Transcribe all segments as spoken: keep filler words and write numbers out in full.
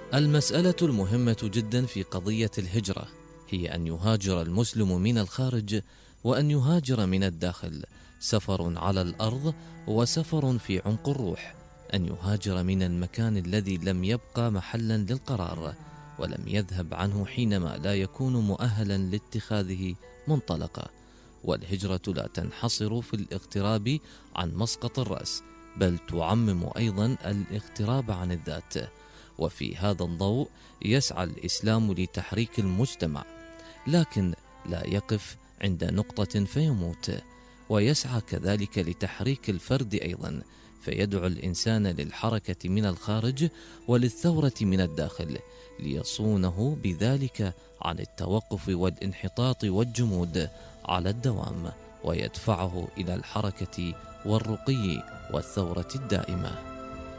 المسألة المهمة جدا في قضية الهجرة هي أن يهاجر المسلم من الخارج وأن يهاجر من الداخل، سفر على الأرض وسفر في عمق الروح. أن يهاجر من المكان الذي لم يبقى محلا للقرار ولم يذهب عنه حينما لا يكون مؤهلا لاتخاذه منطلقا. والهجرة لا تنحصر في الاغتراب عن مسقط الرأس، بل تعمم أيضا الاغتراب عن الذات. وفي هذا الضوء يسعى الإسلام لتحريك المجتمع، لكن لا يقف عند نقطة فيموت، ويسعى كذلك لتحريك الفرد أيضا، فيدعو الإنسان للحركة من الخارج وللثورة من الداخل، ليصونه بذلك عن التوقف والانحطاط والجمود على الدوام، ويدفعه إلى الحركة والرقي والثورة الدائمة.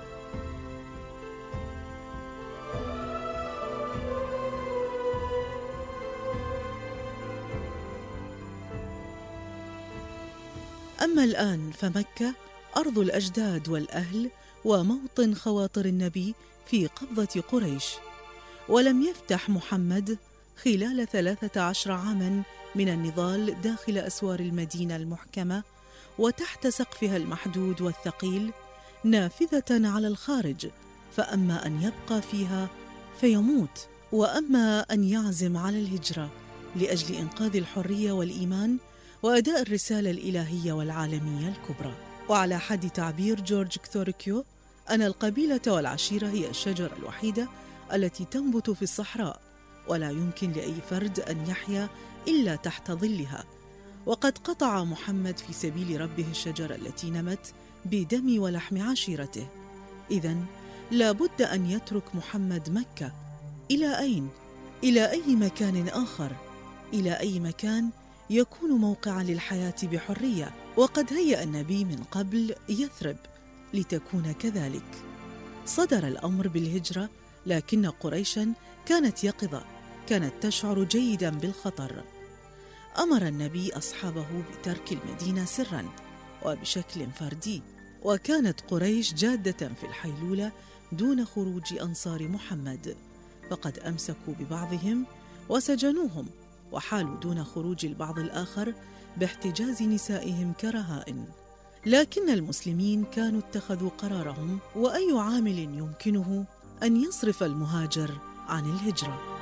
أما الآن فمكة أرض الأجداد والأهل وموطن خواطر النبي في قبضة قريش، ولم يفتح محمد خلال ثلاثة عشر عاماً من النضال داخل أسوار المدينة المحكمة وتحت سقفها المحدود والثقيل نافذة على الخارج، فأما أن يبقى فيها فيموت، وأما أن يعزم على الهجرة لأجل إنقاذ الحرية والإيمان وأداء الرسالة الإلهية والعالمية الكبرى. وعلى حد تعبير جورج كثوركيو، أن القبيلة والعشيرة هي الشجرة الوحيدة التي تنبت في الصحراء، ولا يمكن لأي فرد أن يحيا إلا تحت ظلها. وقد قطع محمد في سبيل ربه الشجرة التي نمت بدم ولحم عشيرته. إذن لا بد أن يترك محمد مكة. إلى أين؟ إلى أي مكان آخر؟ إلى أي مكان يكون موقعا للحياة بحرية؟ وقد هيأ النبي من قبل يثرب لتكون كذلك. صدر الأمر بالهجرة، لكن قريشا كانت يقظة، كانت تشعر جيدا بالخطر. أمر النبي أصحابه بترك المدينة سرا وبشكل فردي، وكانت قريش جادة في الحيلولة دون خروج أنصار محمد، فقد أمسكوا ببعضهم وسجنوهم، وحالوا دون خروج البعض الآخر باحتجاز نسائهم كرهائن. لكن المسلمين كانوا اتخذوا قرارهم، وأي عامل يمكنه أن يصرف المهاجر عن الهجرة.